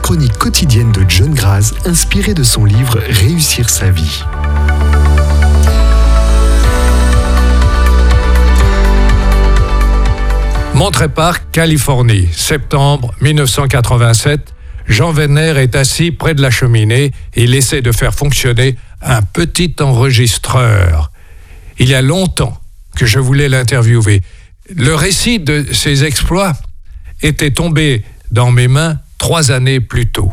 chronique quotidienne de John Graz, inspirée de son livre Réussir sa vie. Monterey Park, Californie, septembre 1987. Jean Wedner est assis près de la cheminée et il essaie de faire fonctionner un petit enregistreur. Il y a longtemps que je voulais l'interviewer. Le récit de ses exploits était tombé dans mes mains 3 années plus tôt.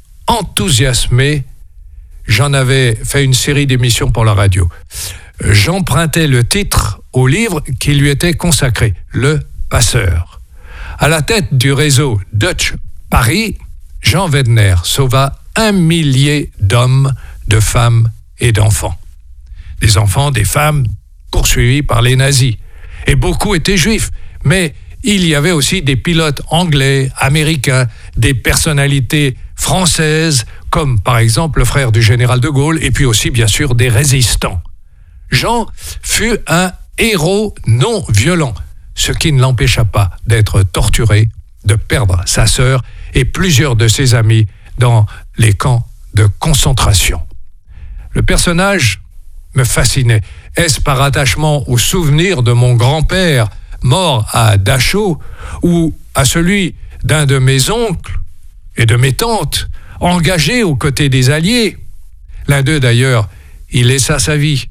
Enthousiasmé, j'en avais fait une série d'émissions pour la radio. J'empruntais le titre au livre qui lui était consacré, Le Passeur. À la tête du réseau Dutch Paris, Jean Wedner sauva 1 millier d'hommes, de femmes et d'enfants. Des enfants, des femmes poursuivis par les nazis. Et beaucoup étaient juifs, mais il y avait aussi des pilotes anglais, américains, des personnalités françaises, comme par exemple le frère du général de Gaulle, et puis aussi bien sûr des résistants. Jean fut un héros non violent, ce qui ne l'empêcha pas d'être torturé, de perdre sa sœur et plusieurs de ses amis dans les camps de concentration. Le personnage me fascinait. Est-ce par attachement au souvenir de mon grand-père mort à Dachau ou à celui d'un de mes oncles et de mes tantes engagés aux côtés des Alliés? L'un d'eux d'ailleurs, il laissa sa vie.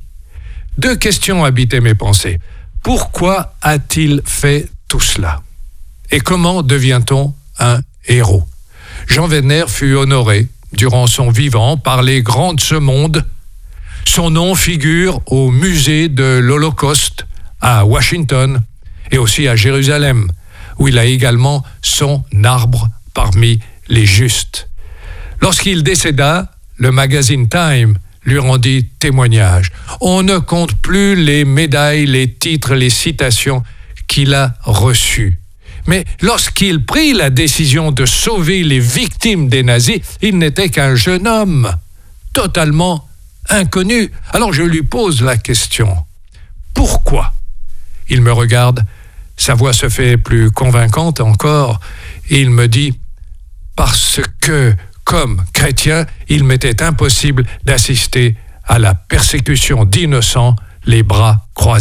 2 questions habitaient mes pensées. Pourquoi a-t-il fait tout cela? Et comment devient-on un héros? Jean Wedner fut honoré durant son vivant par les grands de ce monde. Son nom figure au musée de l'Holocauste à Washington et aussi à Jérusalem, où il a également son arbre parmi les justes. Lorsqu'il décéda, le magazine Time lui rendit témoignage. On ne compte plus les médailles, les titres, les citations qu'il a reçues. Mais lorsqu'il prit la décision de sauver les victimes des nazis, il n'était qu'un jeune homme, totalement inconnu. Alors je lui pose la question. Pourquoi? Il me regarde, sa voix se fait plus convaincante encore, et il me dit « Parce que, comme chrétien, il m'était impossible d'assister à la persécution d'innocents les bras croisés. »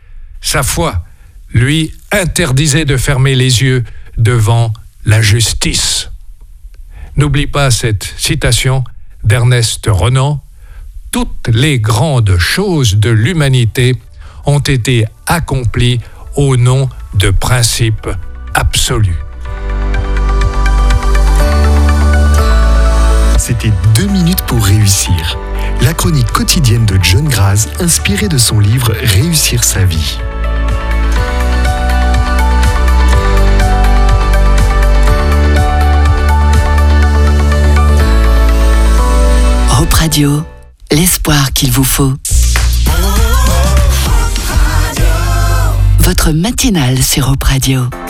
Sa foi lui interdisait de fermer les yeux devant la justice. N'oublie pas cette citation d'Ernest Renan. Toutes les grandes choses de l'humanité ont été accomplies au nom de principes absolus. C'était 2 minutes pour réussir. La chronique quotidienne de John Graz, inspirée de son livre Réussir sa vie. Europe Radio, l'espoir qu'il vous faut. Votre matinale sur Europe Radio.